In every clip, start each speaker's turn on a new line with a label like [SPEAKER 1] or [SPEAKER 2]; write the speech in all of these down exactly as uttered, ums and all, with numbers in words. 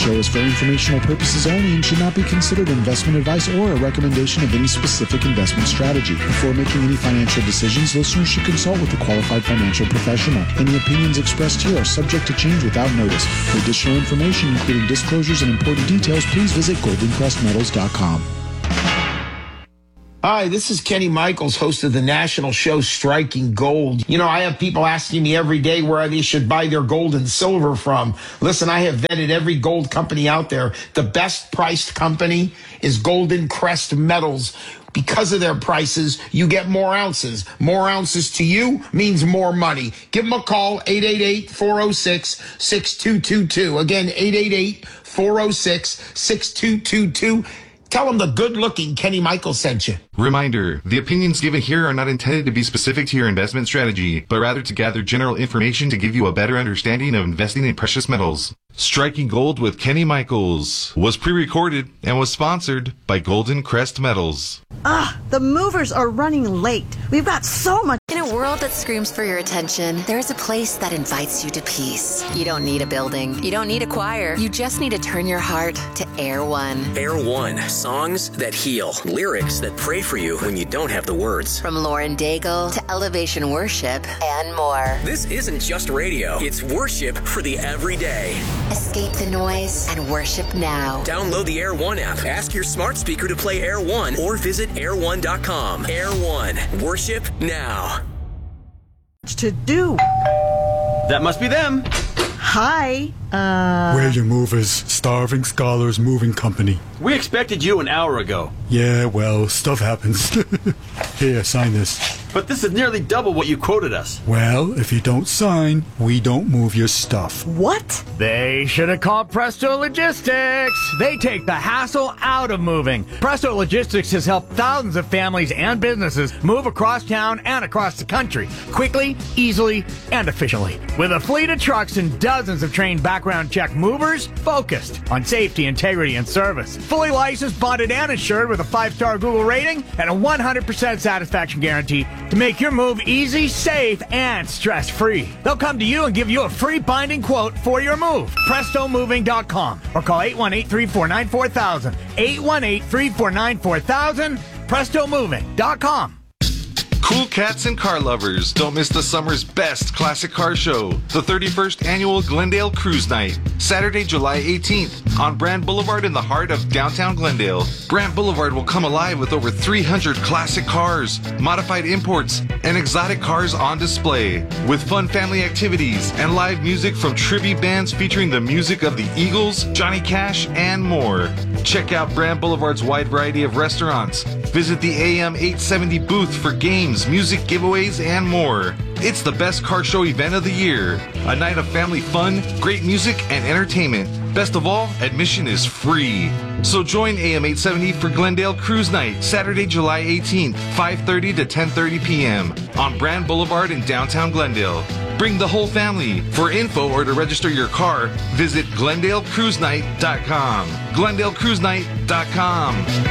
[SPEAKER 1] show is for informational purposes only and should not be considered investment advice or a recommendation of any specific investment strategy. Before making any financial decisions, listeners should consult with a qualified financial professional. Any opinions expressed here are subject to change without notice. For additional information, including disclosures and important details, please visit golden crest metals dot com.
[SPEAKER 2] Hi, this is Kenny Michaels, host of the national show Striking Gold. You know, I have people asking me every day where they should buy their gold and silver from. Listen, I have vetted every gold company out there. The best priced company is Golden Crest Metals. Because of their prices, you get more ounces. More ounces to you means more money. Give them a call, eight eight eight, four oh six, six two two two. Again, eight eight eight, four oh six, six two two two. Tell them the good-looking Kenny Michaels sent you.
[SPEAKER 3] Reminder, the opinions given here are not intended to be specific to your investment strategy, but rather to gather general information to give you a better understanding of investing in precious metals. Striking Gold with Kenny Michaels was pre-recorded and was sponsored by Golden Crest Metals.
[SPEAKER 4] Ah, the movers are running late. We've got so much.
[SPEAKER 5] In a world that screams for your attention, there's a place that invites you to peace. You don't need a building. You don't need a choir. You just need to turn your heart to Air One.
[SPEAKER 6] Air One. Songs that heal. Lyrics that pray for you when you don't have the words.
[SPEAKER 5] From Lauren Daigle to Elevation Worship and more.
[SPEAKER 6] This isn't just radio. It's worship for the everyday.
[SPEAKER 5] Escape the noise and worship now.
[SPEAKER 6] Download the Air One app. Ask your smart speaker to play Air One or visit air one dot com. Air One. Worship now.
[SPEAKER 4] To do.
[SPEAKER 7] That must be them.
[SPEAKER 4] Hi. Uh.
[SPEAKER 8] We're your movers. Starving Scholars Moving Company.
[SPEAKER 7] We expected you an hour ago.
[SPEAKER 8] Yeah, well, stuff happens. Here, sign this.
[SPEAKER 7] But this is nearly double what you quoted us.
[SPEAKER 8] Well, if you don't sign, we don't move your stuff.
[SPEAKER 4] What?
[SPEAKER 9] They should have called Presto Logistics. They take the hassle out of moving. Presto Logistics has helped thousands of families and businesses move across town and across the country quickly, easily, and efficiently. With a fleet of trucks and dozens of trained background check movers focused on safety, integrity, and service. Fully licensed, bonded, and insured with a five-star Google rating and a one hundred percent satisfaction guarantee to make your move easy, safe, and stress-free. They'll come to you and give you a free binding quote for your move. presto moving dot com or call eight one eight, three four nine, four thousand. eight one eight, three four nine, four thousand. presto moving dot com.
[SPEAKER 3] Cool cats and car lovers, don't miss the summer's best classic car show, the thirty-first Annual Glendale Cruise Night, Saturday, July eighteenth, on Brand Boulevard in the heart of downtown Glendale. Brand Boulevard will come alive with over three hundred classic cars, modified imports, and exotic cars on display, with fun family activities and live music from tribute bands featuring the music of the Eagles, Johnny Cash, and more. Check out Brand Boulevard's wide variety of restaurants. Visit the A M eight seventy booth for games, music giveaways, and more. It's the best car show event of the year. A night of family fun, great music, and entertainment. Best of all, admission is free. So join A M eight seventy for Glendale Cruise Night, Saturday, July eighteenth, five thirty to ten thirty p.m. on Brand Boulevard in downtown Glendale. Bring the whole family. For info or to register your car, visit glendale cruise night dot com. glendale cruise night dot com.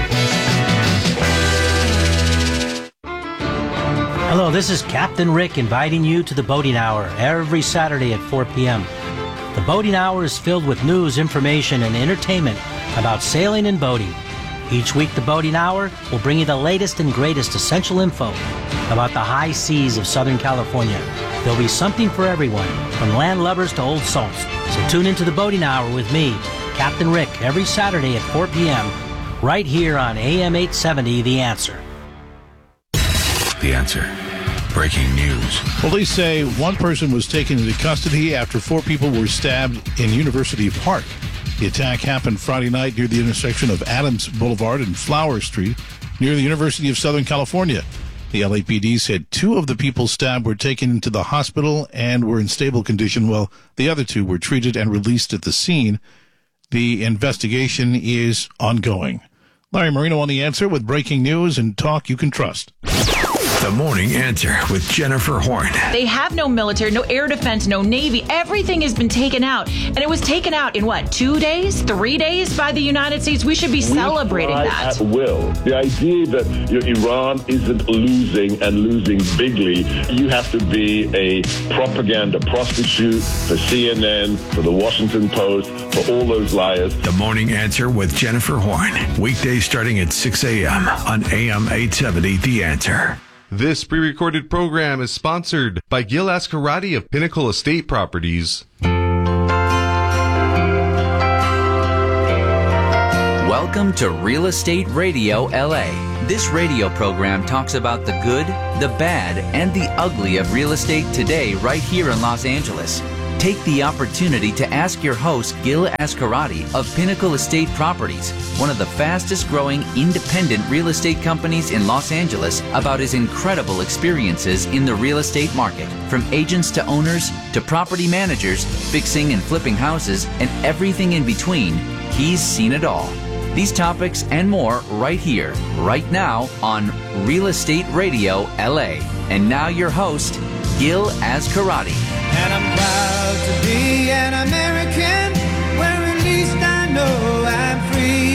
[SPEAKER 10] Hello, this is Captain Rick inviting you to the Boating Hour every Saturday at four p.m. The Boating Hour is filled with news, information, and entertainment about sailing and boating. Each week, the Boating Hour will bring you the latest and greatest essential info about the high seas of Southern California. There'll be something for everyone, from land lubbers to old salts. So tune into the Boating Hour with me, Captain Rick, every Saturday at four p.m. right here on A M eight seventy, The Answer.
[SPEAKER 11] The Answer. Breaking news.
[SPEAKER 12] Police say one person was taken into custody after four people were stabbed in University Park. The attack happened Friday night near the intersection of Adams Boulevard and Flower Street near the University of Southern California. The L A P D said two of the people stabbed were taken into the hospital and were in stable condition, while the other two were treated and released at the scene. The investigation is ongoing. Larry Marino on The Answer with breaking news and talk you can trust.
[SPEAKER 11] The Morning Answer with Jennifer Horn.
[SPEAKER 13] They have no military, no air defense, no Navy. Everything has been taken out. And it was taken out in what, two days, three days by the United States? We should be we celebrating that.
[SPEAKER 14] At will. The idea that you know, Iran isn't losing and losing bigly. You have to be a propaganda prostitute for C N N, for the Washington Post, for all those liars.
[SPEAKER 11] The Morning Answer with Jennifer Horn. Weekdays starting at six a.m. on A M eight seventy, The Answer.
[SPEAKER 3] This pre-recorded program is sponsored by Gil Ascarati of Pinnacle Estate Properties.
[SPEAKER 15] Welcome to Real Estate Radio L A. This radio program talks about the good, the bad, and the ugly of real estate today right here in Los Angeles. Take the opportunity to ask your host, Gil Ascarati of Pinnacle Estate Properties, one of the fastest growing independent real estate companies in Los Angeles, about his incredible experiences in the real estate market. From agents to owners to property managers, fixing and flipping houses, and everything in between, he's seen it all. These topics and more right here, right now on Real Estate Radio L A. And now your host, Gil Ascarati.
[SPEAKER 16] And I'm proud to be an American, where at least I know I'm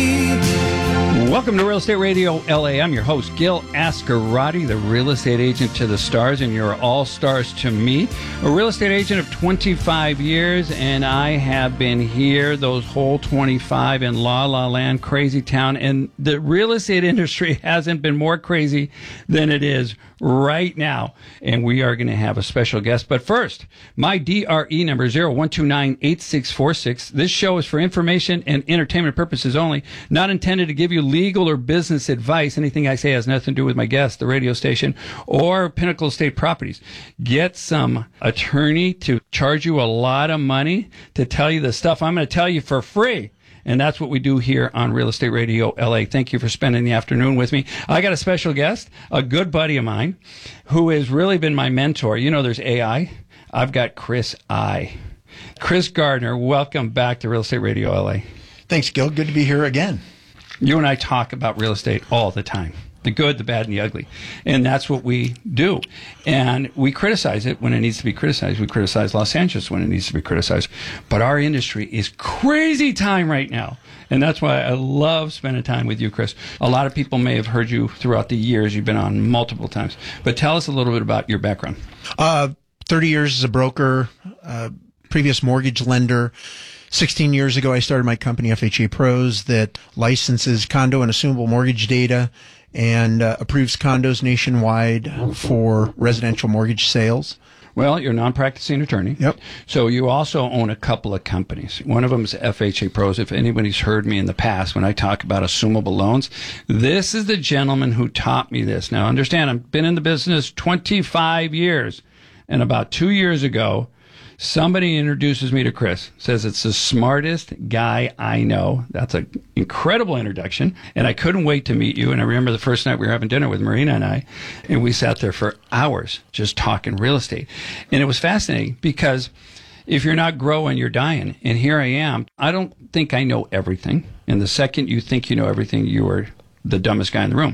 [SPEAKER 16] free.
[SPEAKER 17] Welcome to Real Estate Radio L A. I'm your host, Gil Ascarati, the real estate agent to the stars, and you're all stars to me. A real estate agent of twenty-five years, and I have been here those whole twenty-five in La La Land, crazy town, and the real estate industry hasn't been more crazy than it is right now, and we are going to have a special guest. But first, my D R E number zero one two nine eight six four six. This show is for information and entertainment purposes only, not intended to give you legal or business advice. Anything I say has nothing to do with my guest, the radio station, or Pinnacle Estate Properties. Get some attorney to charge you a lot of money to tell you the stuff I'm going to tell you for free. And that's what we do here on Real Estate Radio L A. Thank you for spending the afternoon with me. I got a special guest, a good buddy of mine, who has really been my mentor. You know, there's A I. I've got Chris I. Chris Gardner, welcome back to Real Estate Radio L A.
[SPEAKER 18] Thanks, Gil. Good to be here again.
[SPEAKER 17] You and I talk about real estate all the time. The good, the bad, and the ugly. And that's what we do. And we criticize it when it needs to be criticized. We criticize Los Angeles when it needs to be criticized. But our industry is crazy time right now. And that's why I love spending time with you, Chris. A lot of people may have heard you throughout the years. You've been on multiple times. But tell us a little bit about your background.
[SPEAKER 18] Uh, thirty years as a broker, uh, previous mortgage lender. sixteen years ago, I started my company, F H A Pros, that licenses condo and assumable mortgage data and uh, approves condos nationwide for residential mortgage sales.
[SPEAKER 17] Well, you're a non-practicing attorney.
[SPEAKER 18] Yep.
[SPEAKER 17] So you also own a couple of companies. One of them is F H A Pros. If anybody's heard me in the past when I talk about assumable loans, this is the gentleman who taught me this. Now, understand, I've been in the business twenty-five years, and about two years ago, somebody introduces me to Chris, says it's the smartest guy I know. That's an incredible introduction, and I couldn't wait to meet you. And I remember the first night we were having dinner with Marina and I, and we sat there for hours just talking real estate. And it was fascinating because if you're not growing, you're dying. And here I am. I don't think I know everything. And the second you think you know everything, you are the dumbest guy in the room.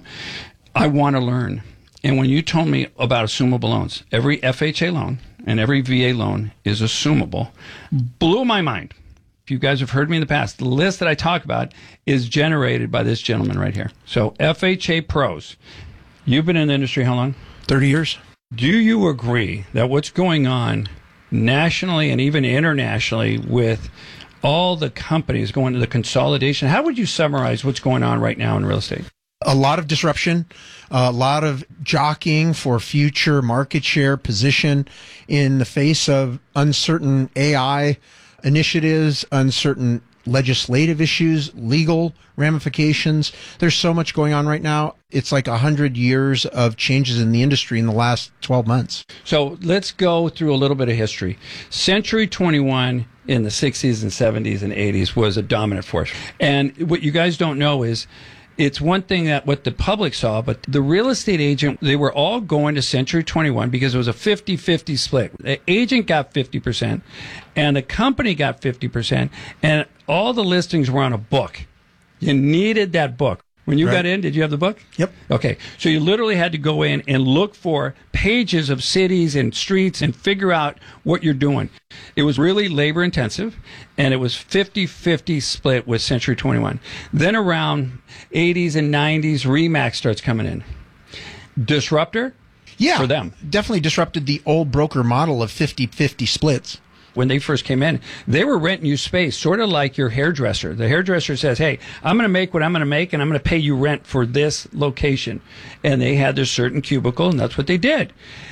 [SPEAKER 17] I want to learn. And when you told me about assumable loans, every F H A loan and every V A loan is assumable, blew my mind. If you guys have heard me in the past, the list that I talk about is generated by this gentleman right here. So F H A Pros, you've been in the industry how long?
[SPEAKER 18] thirty years.
[SPEAKER 17] Do you agree that what's going on nationally and even internationally with all the companies going to the consolidation, how would you summarize what's going on right now in real estate?
[SPEAKER 18] A lot of disruption, a lot of jockeying for future market share position in the face of uncertain A I initiatives, uncertain legislative issues, legal ramifications. There's so much going on right now. It's like a hundred years of changes in the industry in the last twelve months.
[SPEAKER 17] So let's go through a little bit of history. Century twenty-one in the sixties and seventies and eighties was a dominant force. And what you guys don't know is it's one thing that what the public saw, but the real estate agent, they were all going to Century twenty-one because it was a fifty-fifty split. The agent got fifty percent and the company got fifty percent, and all the listings were on a book. You needed that book. When you
[SPEAKER 18] Right.
[SPEAKER 17] got in, did you have the book?
[SPEAKER 18] Yep.
[SPEAKER 17] Okay. So you literally had to go in and look for pages of cities and streets and figure out what you're doing. It was really labor intensive, and it was fifty-fifty split with Century twenty-one. Then around eighties and nineties, RE/MAX starts coming in. Disruptor?
[SPEAKER 18] Yeah.
[SPEAKER 17] For them.
[SPEAKER 18] Definitely disrupted the old broker model of fifty-fifty splits.
[SPEAKER 17] When they first came in, they were renting you space, sort of like your hairdresser. The hairdresser says, hey, I'm going to make what I'm going to make, and I'm going to pay you rent for this location. And they had their certain cubicle, and that's what they did.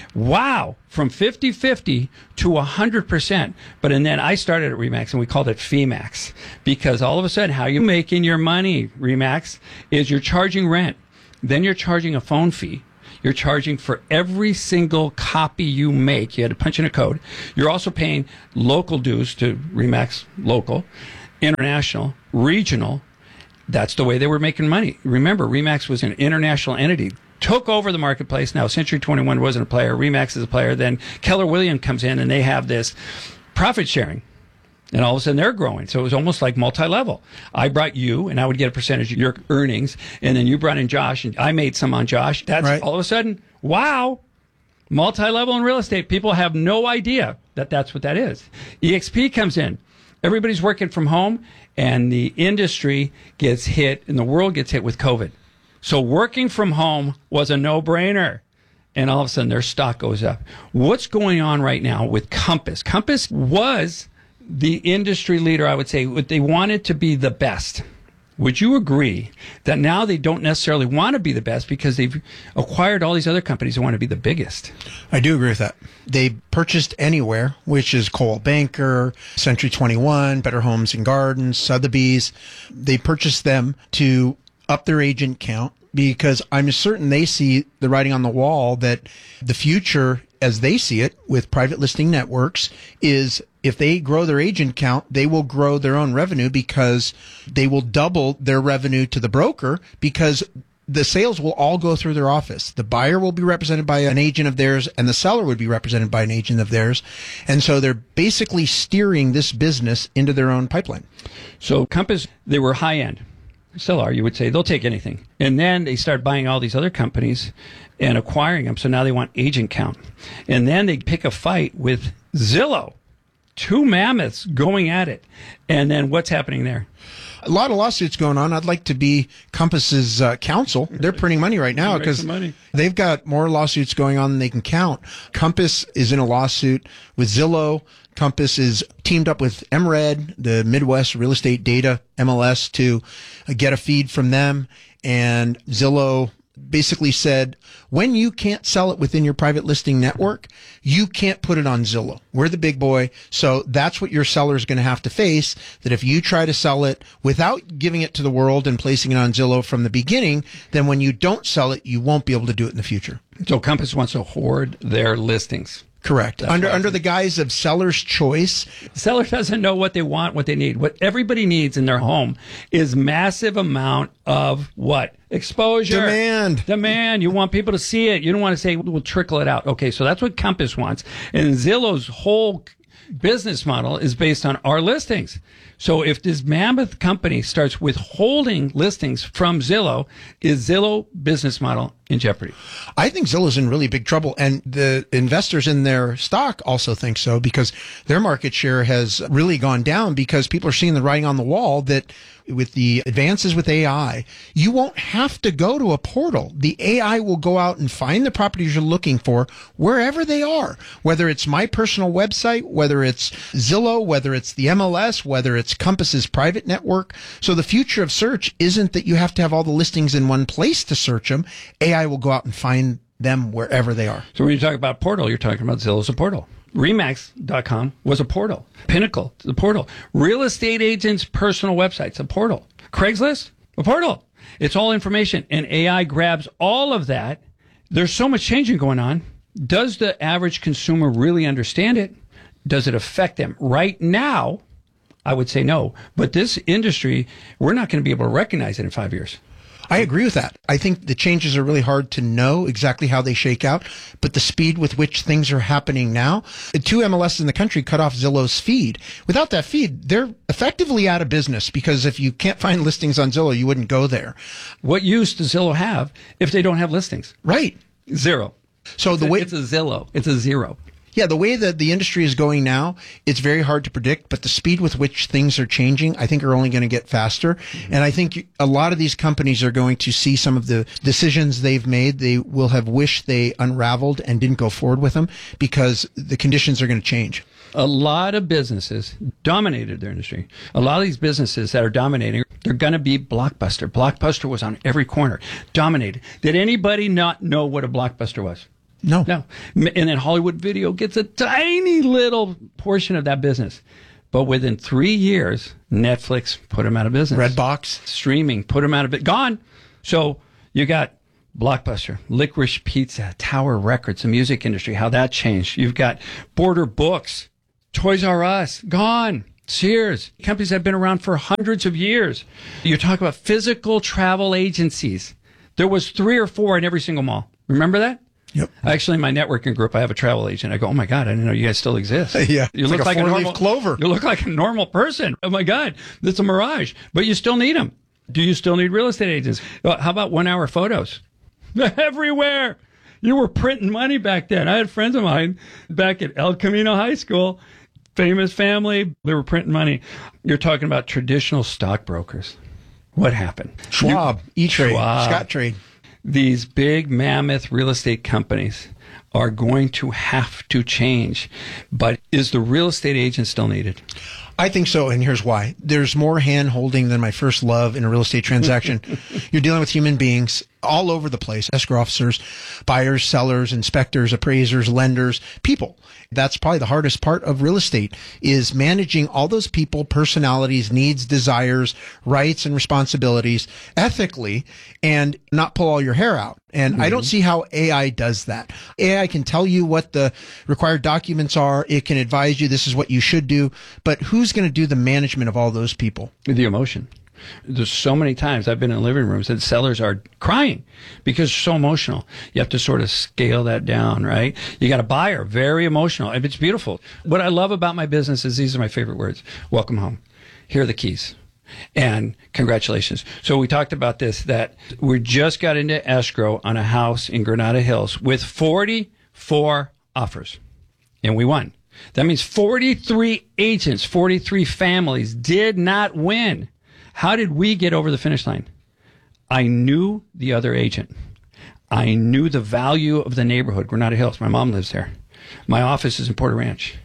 [SPEAKER 17] Wow. From fifty-fifty to one hundred percent. But and then I started at RE/MAX, and we called it FEMAX. Because all of a sudden, how you making your money, RE/MAX, is you're charging rent. Then you're charging a phone fee. You're charging for every single copy you make. You had to punch in a code. You're also paying local dues to RE/MAX local, international, regional. That's the way they were making money. Remember, RE/MAX was an international entity. Took over the marketplace. Now, Century twenty-one wasn't a player. RE/MAX is a player. Then Keller Williams comes in, and they have this profit sharing. And all of a sudden, they're growing. So it was almost like multi-level. I brought you, and I would get a percentage of your earnings. And then you brought in Josh, and I made some on Josh. That's
[SPEAKER 18] Right.
[SPEAKER 17] all of a sudden, wow, multi-level in real estate. People have no idea that that's what that is. E X P comes in. Everybody's working from home, and the industry gets hit, and the world gets hit with COVID. So working from home was a no-brainer. And all of a sudden, their stock goes up. What's going on right now with Compass? Compass was the industry leader, I would say. They wanted to be the best. Would you agree that now they don't necessarily want to be the best because they've acquired all these other companies that want to be the biggest?
[SPEAKER 18] I do agree with that. They purchased Anywhere, which is Coldwell Banker, Century twenty-one, Better Homes and Gardens, Sotheby's. They purchased them to up their agent count because I'm certain they see the writing on the wall that the future, as they see it with private listing networks, is if they grow their agent count, they will grow their own revenue because they will double their revenue to the broker because the sales will all go through their office. The buyer will be represented by an agent of theirs and the seller would be represented by an agent of theirs. And so they're basically steering this business into their own pipeline.
[SPEAKER 17] So Compass, they were high end. Still are, you would say. They'll take anything. And then they start buying all these other companies and acquiring them. So now they want agent count. And then they pick a fight with Zillow. Two mammoths going at it. And then what's happening there?
[SPEAKER 18] A lot of lawsuits going on. I'd like to be Compass's uh, counsel. They're printing money right now because they've got more lawsuits going on than they can count. Compass is in a lawsuit with Zillow. Compass is teamed up with M R E D, the Midwest Real Estate Data M L S, to get a feed from them. And Zillow basically said, when you can't sell it within your private listing network, you can't put it on Zillow. We're the big boy. So that's what your seller is going to have to face, that if you try to sell it without giving it to the world and placing it on Zillow from the beginning, then when you don't sell it, you won't be able to do it in the future.
[SPEAKER 17] So Compass wants to hoard their listings.
[SPEAKER 18] Correct.
[SPEAKER 17] That's
[SPEAKER 18] under
[SPEAKER 17] right.
[SPEAKER 18] under the guise of seller's choice.
[SPEAKER 17] The seller doesn't know what they want, what they need. What everybody needs in their home is massive amount of what? Exposure.
[SPEAKER 18] Demand.
[SPEAKER 17] Demand. You want people to see it. You don't want to say, we'll trickle it out. Okay, so that's what Compass wants. And Zillow's whole business model is based on our listings. So if this mammoth company starts withholding listings from Zillow, is Zillow business model in jeopardy?
[SPEAKER 18] I think Zillow's in really big trouble, and the investors in their stock also think so because their market share has really gone down because people are seeing the writing on the wall that with the advances with A I, you won't have to go to a portal. The A I will go out and find the properties you're looking for wherever they are, whether it's my personal website, whether it's Zillow, whether it's the M L S, whether it's Compass's private network. So the future of search isn't that you have to have all the listings in one place to search them. A I will go out and find them wherever they are.
[SPEAKER 17] So when you talk about portal, you're talking about Zillow's a portal. RE/MAX dot com was a portal. Pinnacle, the portal. Real estate agents' personal websites, a portal. Craigslist, a portal. It's all information, and A I grabs all of that. There's so much changing going on. Does the average consumer really understand it? Does it affect them? Right now, I would say no. But this industry, we're not going to be able to recognize it in five years.
[SPEAKER 18] I agree with that. I think the changes are really hard to know exactly how they shake out, but the speed with which things are happening now, the two M L Ss in the country cut off Zillow's feed. Without that feed, they're effectively out of business because if you can't find listings on Zillow, you wouldn't go there.
[SPEAKER 17] What use does Zillow have if they don't have listings?
[SPEAKER 18] Right.
[SPEAKER 17] Zero.
[SPEAKER 18] So
[SPEAKER 17] it's
[SPEAKER 18] the
[SPEAKER 17] a,
[SPEAKER 18] way
[SPEAKER 17] it's a Zillow. It's a zero.
[SPEAKER 18] Yeah, the way that the industry is going now, it's very hard to predict, but the speed with which things are changing, I think are only going to get faster. Mm-hmm. And I think a lot of these companies are going to see some of the decisions they've made. They will have wished they unraveled and didn't go forward with them because the conditions are going to change.
[SPEAKER 17] A lot of businesses dominated their industry. A lot of these businesses that are dominating, they're going to be Blockbuster. Blockbuster was on every corner, dominated. Did anybody not know what a Blockbuster was?
[SPEAKER 18] No.
[SPEAKER 17] No. And then Hollywood Video gets a tiny little portion of that business. But within three years, Netflix put them out of business.
[SPEAKER 18] Redbox.
[SPEAKER 17] Streaming put them out of it. Gone. So you got Blockbuster, Licorice Pizza, Tower Records, the music industry, how that changed. You've got Border Books, Toys R Us, gone. Sears, companies that have been around for hundreds of years. You talk about physical travel agencies. There was three or four in every single mall. Remember that?
[SPEAKER 18] Yep.
[SPEAKER 17] Actually, in my networking group, I have a travel agent. I go, oh my God, I didn't know you guys still exist.
[SPEAKER 18] Yeah.
[SPEAKER 17] You
[SPEAKER 18] It's
[SPEAKER 17] look
[SPEAKER 18] like
[SPEAKER 17] like,
[SPEAKER 18] a
[SPEAKER 17] a
[SPEAKER 18] four-leaf
[SPEAKER 17] normal
[SPEAKER 18] clover.
[SPEAKER 17] You look like a normal person. Oh my God, that's a mirage. But you still need them. Do you still need real estate agents? Well, how about one hour photos? Everywhere. You were printing money back then. I had friends of mine back at El Camino High School, famous family. They were printing money. You're talking about traditional stockbrokers. What happened?
[SPEAKER 18] Schwab, E-Trade,
[SPEAKER 17] Schwab.
[SPEAKER 18] Scott Trade.
[SPEAKER 17] These big mammoth real estate companies are going to have to change. But is the real estate agent still needed?
[SPEAKER 18] I think so, and here's why. There's more hand-holding than my first love in a real estate transaction. You're dealing with human beings all over the place, escrow officers, buyers, sellers, inspectors, appraisers, lenders, people. That's probably the hardest part of real estate is managing all those people, personalities, needs, desires, rights, and responsibilities ethically and not pull all your hair out. And mm-hmm. I don't see how A I does that. A I can tell you what the required documents are. It can advise you this is what you should do. But who's going to do the management of all those people?
[SPEAKER 17] The emotion. There's so many times I've been in living rooms that sellers are crying because they're so emotional. You have to sort of scale that down, right? You got a buyer, very emotional. And it's beautiful. What I love about my business is these are my favorite words. Welcome home. Here are the keys. And congratulations. So we talked about this, that we just got into escrow on a house in Granada Hills with forty-four offers. And we won. That means forty-three agents, forty-three families did not win. How did we get over the finish line? I knew the other agent. I knew the value of the neighborhood, Granada Hills. My mom lives there. My office is in Porter Ranch.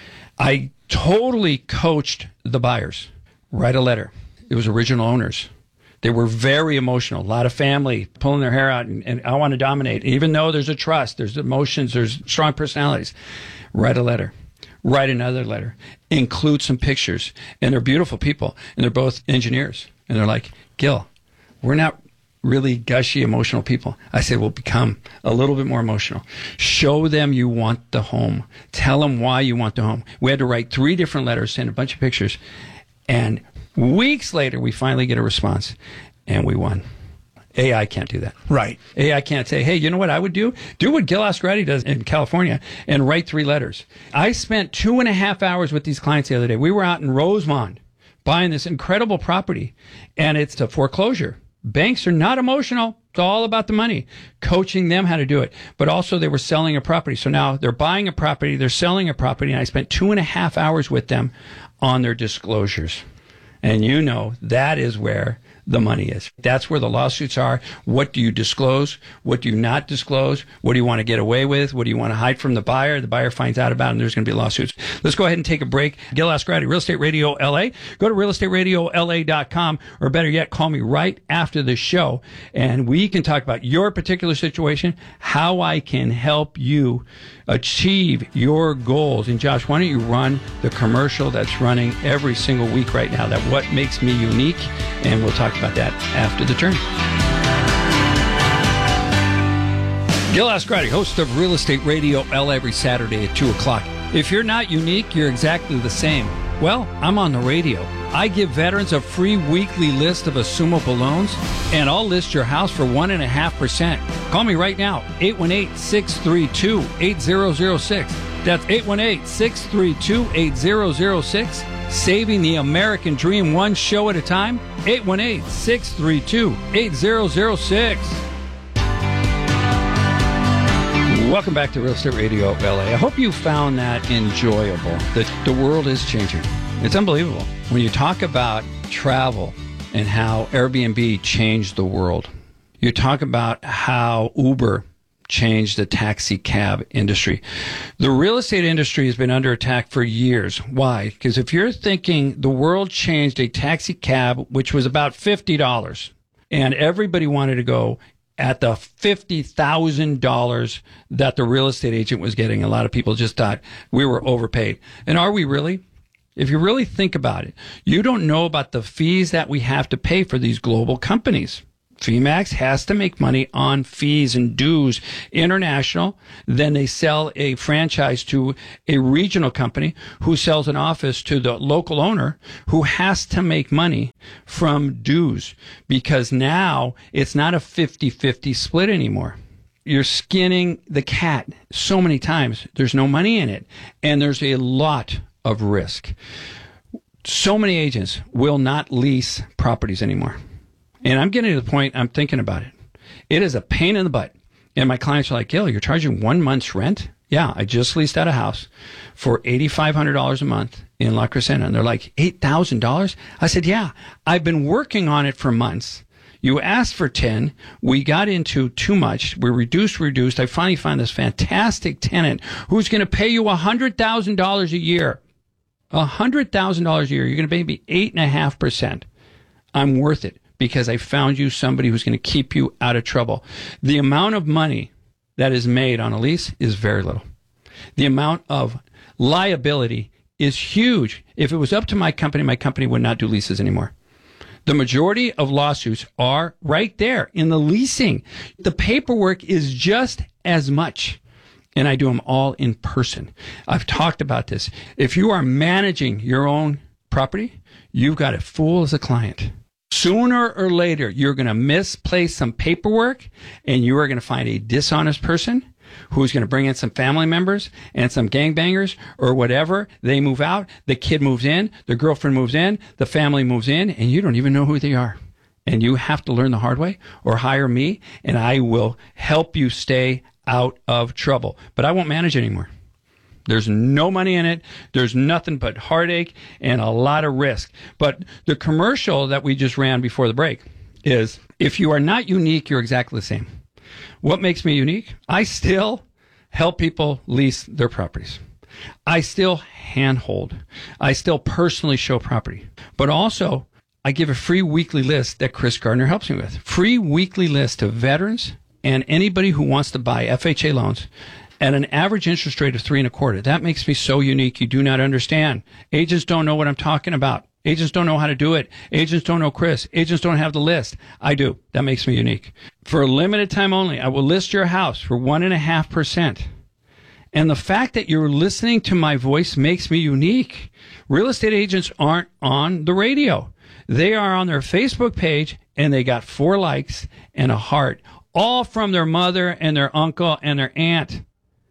[SPEAKER 17] I totally coached the buyers. Write a letter. It was original owners. They were very emotional. A lot of family pulling their hair out, and, and I want to dominate. Even though there's a trust, there's emotions, there's strong personalities. Write a letter. Write another letter, include some pictures, and they're beautiful people, and they're both engineers, and they're like, Gil, we're not really gushy, emotional people. I said, well, become a little bit more emotional. Show them you want the home. Tell them why you want the home. We had to write three different letters, send a bunch of pictures, and weeks later, we finally get a response, and we won. A I can't do that.
[SPEAKER 18] Right.
[SPEAKER 17] A I can't say, hey, you know what I would do? Do what Gil Ascarati does in California and write three letters. I spent two and a half hours with these clients the other day. We were out in Rosemont buying this incredible property, and it's a foreclosure. Banks are not emotional. It's all about the money. Coaching them how to do it. But also they were selling a property. So now they're buying a property, they're selling a property, and I spent two and a half hours with them on their disclosures. And you know, that is where the money is. That's where the lawsuits are. What do you disclose? What do you not disclose? What do you want to get away with? What do you want to hide from the buyer? The buyer finds out about it, and there's going to be lawsuits. Let's go ahead and take a break. Gil Ascarati, Real Estate Radio L A. Go to real estate radio L A dot com, or better yet, call me right after the show, and we can talk about your particular situation, how I can help you achieve your goals. And Josh, why don't you run the commercial that's running every single week right now, that what makes me unique, and we'll talk about that after the turn. Gil Ascarati, host of Real Estate Radio L A every Saturday at two o'clock. If you're not unique, you're exactly the same. Well, I'm on the radio. I give veterans a free weekly list of assumable loans, and I'll list your house for one point five percent. Call me right now, eight one eight, six three two, eight zero zero six. That's eight one eight, six three two, eight zero zero six. Saving the American dream one show at a time, eight one eight, six three two, eight zero zero six. Welcome back to Real Estate Radio L A. I hope you found that enjoyable. The, the world is changing. It's unbelievable. When you talk about travel and how Airbnb changed the world, you talk about how Uber changed the taxi cab industry. The real estate industry has been under attack for years. Why? Because if you're thinking the world changed a taxi cab, which was about fifty dollars, and everybody wanted to go at the fifty thousand dollars that the real estate agent was getting, a lot of people just thought we were overpaid. And are we really? If you really think about it, you don't know about the fees that we have to pay for these global companies. FEMAX has to make money on fees and dues international. Then they sell a franchise to a regional company who sells an office to the local owner who has to make money from dues, because now it's not a fifty-fifty split anymore. You're skinning the cat so many times. There's no money in it, and there's a lot of risk. So many agents will not lease properties anymore. And I'm getting to the point, I'm thinking about it. It is a pain in the butt. And my clients are like, Gil, you're charging one month's rent? Yeah, I just leased out a house for eight thousand five hundred dollars a month in La Crescenta. And they're like, eight thousand dollars? I said, yeah, I've been working on it for months. You asked for ten. We got into too much. We reduced, reduced. I finally found this fantastic tenant who's going to pay you one hundred thousand dollars a year. one hundred thousand dollars a year. You're going to pay me eight point five percent. I'm worth it, because I found you somebody who's going to keep you out of trouble. The amount of money that is made on a lease is very little. The amount of liability is huge. If it was up to my company, my company would not do leases anymore. The majority of lawsuits are right there in the leasing. The paperwork is just as much. And I do them all in person. I've talked about this. If you are managing your own property, you've got a fool as a client. Sooner or later, you're going to misplace some paperwork, and you are going to find a dishonest person who's going to bring in some family members and some gangbangers or whatever. They move out, the kid moves in, the girlfriend moves in, the family moves in, and you don't even know who they are. And you have to learn the hard way, or hire me, and I will help you stay out of trouble. But I won't manage anymore. There's no money in it. There's nothing but heartache and a lot of risk. But the commercial that we just ran before the break is, if you are not unique, you're exactly the same. What makes me unique? I still help people lease their properties. I still handhold. I still personally show property. But also, I give a free weekly list that Chris Gardner helps me with. Free weekly list to veterans and anybody who wants to buy F H A loans at an average interest rate of three and a quarter. That makes me so unique. You do not understand. Agents don't know what I'm talking about. Agents don't know how to do it. Agents don't know Chris. Agents don't have the list. I do. That makes me unique. For a limited time only, I will list your house for one and a half percent. And the fact that you're listening to my voice makes me unique. Real estate agents aren't on the radio. They are on their Facebook page, and they got four likes and a heart, all from their mother and their uncle and their aunt.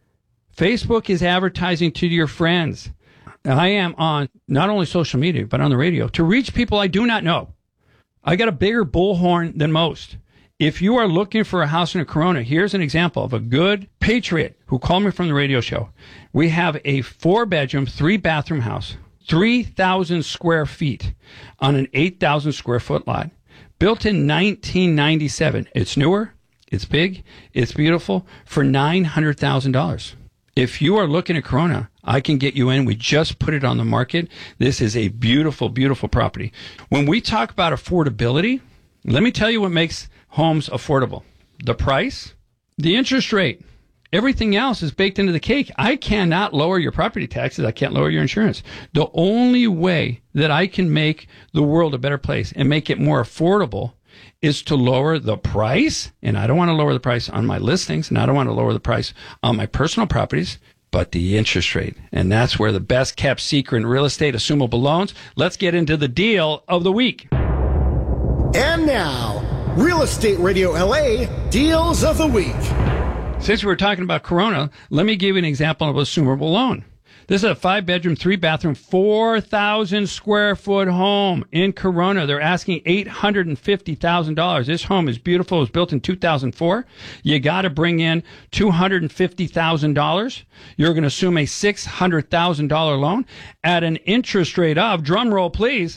[SPEAKER 17] Facebook is advertising to your friends. I am on not only social media, but on the radio to reach people I do not know. I got a bigger bullhorn than most. If you are looking for a house in a Corona, here's an example of a good patriot who called me from the radio show. We have a four-bedroom, three-bathroom house, three thousand square feet on an eight thousand square foot lot, built in nineteen ninety-seven. It's newer, it's big, it's beautiful, for nine hundred thousand dollars. If you are looking at Corona, I can get you in. We just put it on the market. This is a beautiful, beautiful property. When we talk about affordability, let me tell you what makes homes affordable. The price, the interest rate, everything else is baked into the cake. I cannot lower your property taxes. I can't lower your insurance. The only way that I can make the world a better place and make it more affordable is to lower the price. And I don't want to lower the price on my listings, and I don't want to lower the price on my personal properties. but the interest rate. And that's where the best kept secret in real estate, assumable loans. Let's get into the deal of the week.
[SPEAKER 19] And now, Real Estate Radio L A Deals of the Week.
[SPEAKER 17] Since we're talking about Corona, let me give you an example of a assumable loan. This is a five-bedroom, three-bathroom, four thousand square foot home in Corona. They're asking eight hundred fifty thousand dollars. This home is beautiful. It was built in two thousand four. You got to bring in two hundred fifty thousand dollars. You're going to assume a six hundred thousand dollars loan at an interest rate of, drum roll please,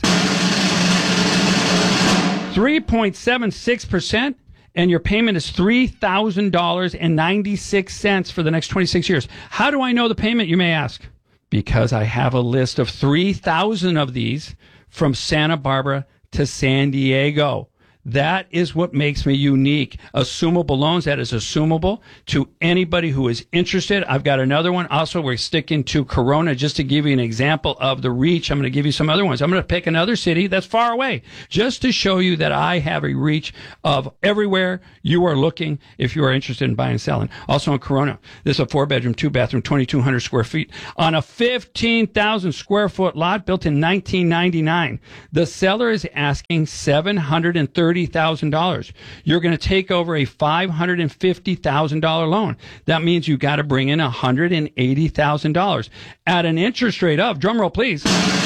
[SPEAKER 17] three point seven six percent. And your payment is three thousand dollars and ninety-six cents for the next twenty-six years. How do I know the payment, you may ask? Because I have a list of three thousand of these from Santa Barbara to San Diego. That is what makes me unique. Assumable loans, that is assumable to anybody who is interested. I've got another one. Also, we're sticking to Corona just to give you an example of the reach. I'm going to give you some other ones. I'm going to pick another city that's far away just to show you that I have a reach of everywhere you are looking if you are interested in buying and selling. Also in Corona, this is a four-bedroom, two-bathroom, twenty-two hundred square feet on a fifteen thousand square foot lot built in nineteen ninety-nine. The seller is asking seven hundred thirty thousand dollars. You're going to take over a five hundred fifty thousand dollars loan. That means you got to bring in one hundred eighty thousand dollars at an interest rate of, drumroll please,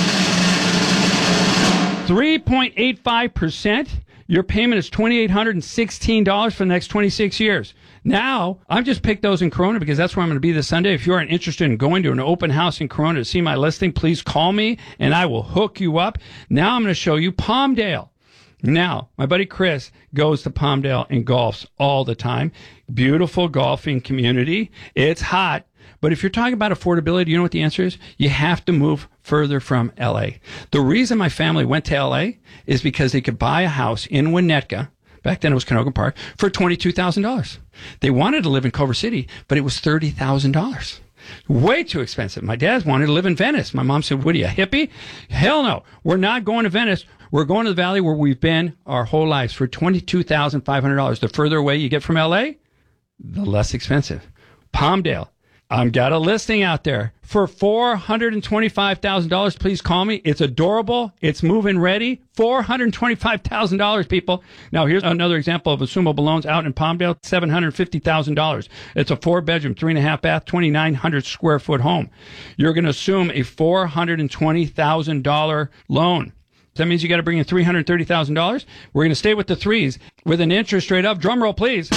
[SPEAKER 17] three point eight five percent. Your payment is two thousand eight hundred sixteen dollars for the next twenty-six years. Now, I've just picked those in Corona because that's where I'm going to be this Sunday. If you are interested in going to an open house in Corona to see my listing, please call me and I will hook you up. Now I'm going to show you Palmdale. Now, my buddy Chris goes to Palmdale and golfs all the time. Beautiful golfing community. It's hot. But if you're talking about affordability, you know what the answer is? You have to move further from L A. The reason my family went to L A is because they could buy a house in Winnetka, back then it was Canoga Park, for twenty-two thousand dollars. They wanted to live in Culver City, but it was thirty thousand dollars. Way too expensive. My dad wanted to live in Venice. My mom said, what are you, a hippie? Hell no. We're not going to Venice. We're going to the valley where we've been our whole lives for twenty-two thousand five hundred dollars. The further away you get from L A, the less expensive. Palmdale. I've got a listing out there for four hundred twenty-five thousand dollars. Please call me. It's adorable. It's move-in ready. four hundred twenty-five thousand dollars, people. Now, here's another example of assumable loans out in Palmdale, seven hundred fifty thousand dollars. It's a four-bedroom, three-and-a-half bath, twenty-nine hundred square foot home. You're going to assume a four hundred twenty thousand dollars loan. That means you got to bring in three hundred thirty thousand dollars. We're going to stay with the threes with an interest rate of, drumroll please,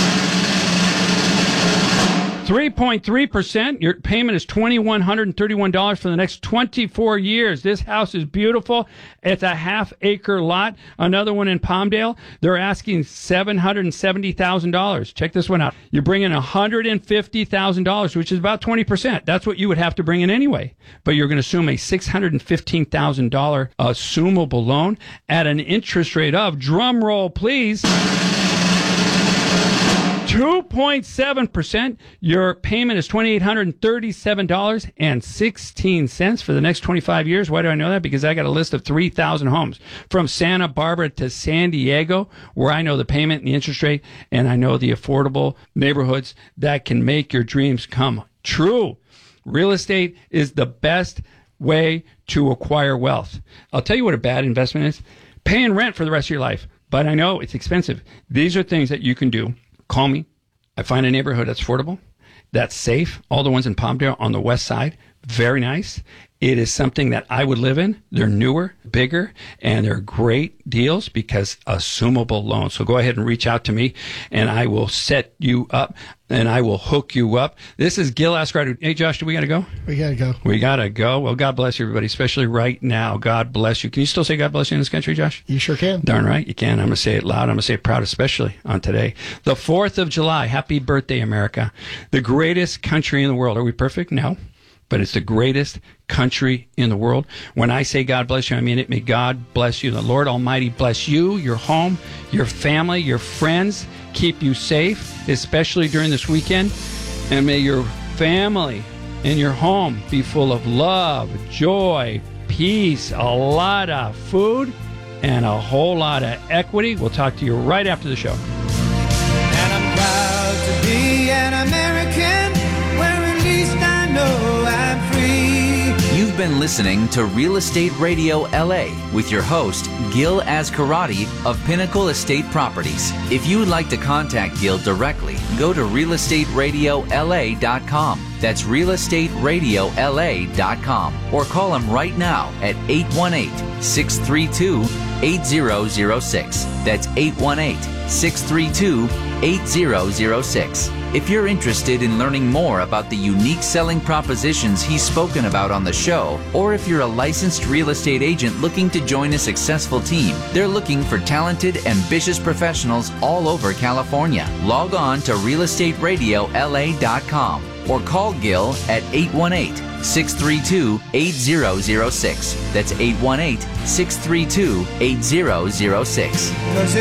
[SPEAKER 17] three point three percent. Your payment is two thousand one hundred thirty-one dollars for the next twenty-four years. This house is beautiful. It's a half acre lot. Another one in Palmdale. They're asking seven hundred seventy thousand dollars. Check this one out. You bring in one hundred fifty thousand dollars, which is about twenty percent. That's what you would have to bring in anyway. But you're going to assume a six hundred fifteen thousand dollars assumable loan at an interest rate of, drum roll please, two point seven percent. Your payment is two thousand eight hundred thirty-seven dollars and sixteen cents for the next twenty-five years. Why do I know that? Because I got a list of three thousand homes from Santa Barbara to San Diego where I know the payment and the interest rate, and I know the affordable neighborhoods that can make your dreams come true. Real estate is the best way to acquire wealth. I'll tell you what a bad investment is. Paying rent for the rest of your life. But I know it's expensive. These are things that you can do. Call me. I find a neighborhood that's affordable, that's safe. All the ones in Palmdale on the west side, very nice. It is something that I would live in. They're newer, bigger, and they're great deals because assumable loans. So go ahead and reach out to me, and I will set you up, and I will hook you up. This is Gil Ascarado. Hey, Josh, do we got to go?
[SPEAKER 19] We got to go.
[SPEAKER 17] We got to go. Well, God bless you, everybody, especially right now. God bless you. Can you still say God bless you in this country, Josh?
[SPEAKER 19] You sure can.
[SPEAKER 17] Darn right you can. I'm going to say it loud. I'm going to say it proud, especially on today. The fourth of July. Happy birthday, America. The greatest country in the world. Are we perfect? No. But it's the greatest country in the world. When I say God bless you, I mean it. May God bless you. The Lord Almighty bless you, your home, your family, your friends. Keep you safe, especially during this weekend. And may your family and your home be full of love, joy, peace, a lot of food, and a whole lot of equity. We'll talk to you right after the show.
[SPEAKER 16] And I'm proud to be an American, where at least I know
[SPEAKER 15] been listening to Real Estate Radio L A with your host, Gil Ascarati of Pinnacle Estate Properties. If you would like to contact Gil directly, go to real estate radio L A dot com. That's real estate radio L A dot com. Or call him right now at eight one eight, six three two, eight zero zero six. That's eight one eight, six three two, eight zero zero six. If you're interested in learning more about the unique selling propositions he's spoken about on the show, or if you're a licensed real estate agent looking to join a successful team, they're looking for talented, ambitious professionals all over California. Log on to real estate radio L A dot com or call Gil at eight one eight, six three two, eight zero zero six. That's eight one eight, six three two, eight zero zero six.